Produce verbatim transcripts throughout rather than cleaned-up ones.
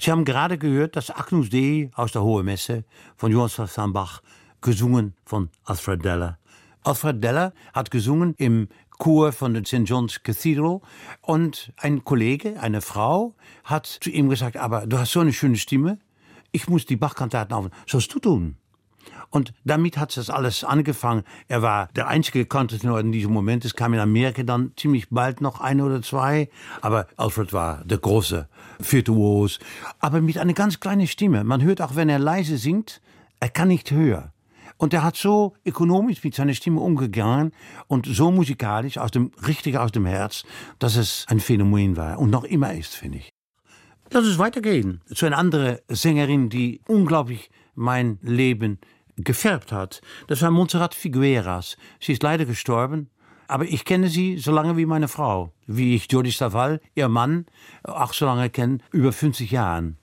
Sie haben gerade gehört, das Agnus Dei aus der Hohe Messe von Johann Sebastian Bach, gesungen von Alfred Deller. Alfred Deller hat gesungen im Chor von der Saint John's Cathedral und ein Kollege, eine Frau, hat zu ihm gesagt, aber du hast so eine schöne Stimme, ich muss die Bach-Kantaten aufnehmen. Sollst du tun? Und damit hat das alles angefangen. Er war der einzige Kontratenor in diesem Moment. Es kam in Amerika dann ziemlich bald noch ein oder zwei. Aber Alfred war der große Virtuos. Aber mit einer ganz kleinen Stimme. Man hört auch, wenn er leise singt, er kann nicht höher. Und er hat so ökonomisch mit seiner Stimme umgegangen und so musikalisch, aus dem, richtig aus dem Herz, dass es ein Phänomen war und noch immer ist, finde ich. Lass uns weitergehen zu einer anderen Sängerin, die unglaublich mein Leben gefärbt hat. Das war Montserrat Figueras. Sie ist leider gestorben, aber ich kenne sie so lange wie meine Frau, wie ich Jordi Savall, ihr Mann, auch so lange kenne, über fünfzig Jahren.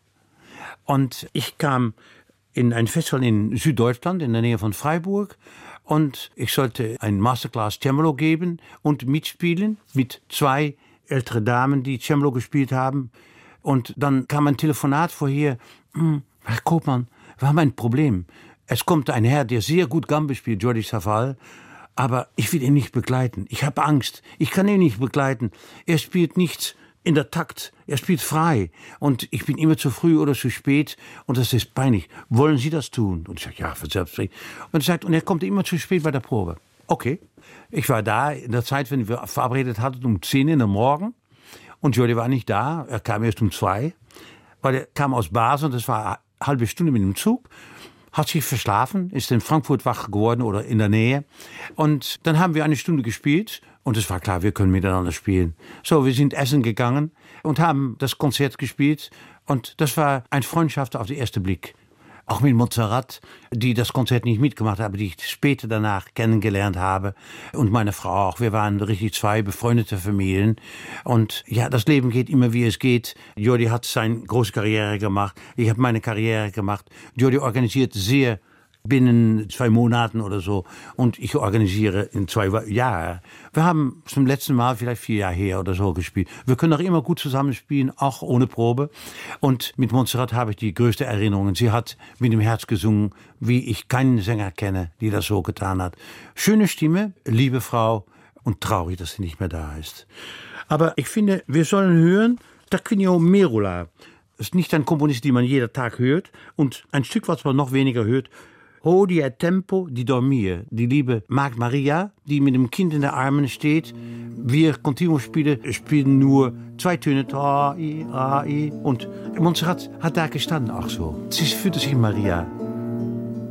Und ich kam in ein Festival in Süddeutschland, in der Nähe von Freiburg, und ich sollte ein Masterclass Cembalo geben und mitspielen mit zwei ältere Damen, die Cembalo gespielt haben. Und dann kam ein Telefonat vorher, hm, Herr Koopman, wir haben ein Problem. Es kommt ein Herr, der sehr gut Gambe spielt, Jordi Savall, aber ich will ihn nicht begleiten. Ich habe Angst. Ich kann ihn nicht begleiten. Er spielt nichts in der Takt. Er spielt frei. Und ich bin immer zu früh oder zu spät. Und das ist peinlich. Wollen Sie das tun? Und ich sage, ja, selbstverständlich. Und er sagt, und er kommt immer zu spät bei der Probe. Okay. Ich war da in der Zeit, wenn wir verabredet hatten, um zehn in der Morgen. Und Jordi war nicht da. Er kam erst um zwei. Weil er kam aus Basel und das war eine halbe Stunde mit dem Zug. Hat sich verschlafen, ist in Frankfurt wach geworden oder in der Nähe. Und dann haben wir eine Stunde gespielt und es war klar, wir können miteinander spielen. So, wir sind essen gegangen und haben das Konzert gespielt und das war eine Freundschaft auf den ersten Blick. Auch mit Montserrat, die das Konzert nicht mitgemacht hat, aber die ich später danach kennengelernt habe. Und meine Frau auch. Wir waren richtig zwei befreundete Familien. Und ja, das Leben geht immer, wie es geht. Jordi hat seine große Karriere gemacht. Ich habe meine Karriere gemacht. Jordi organisiert sehr binnen zwei Monaten oder so. Und ich organisiere in zwei Jahren. Wir haben zum letzten Mal vielleicht vier Jahre her oder so gespielt. Wir können auch immer gut zusammenspielen, auch ohne Probe. Und mit Montserrat habe ich die größte Erinnerung. Sie hat mit dem Herz gesungen, wie ich keinen Sänger kenne, die das so getan hat. Schöne Stimme, liebe Frau und traurig, dass sie nicht mehr da ist. Aber ich finde, wir sollen hören Tarquinio Merola. Das ist nicht ein Komponist, den man jeden Tag hört. Und ein Stück, was man noch weniger hört, Hodie è tempo di dormire, die liebe Magd Maria, die mit dem Kind in den Armen steht. Wir Continuo spielen, spielen nur zwei Töne, ta, i, a, i. Und Montserrat hat da gestanden auch so. Sie fühlte sich Maria.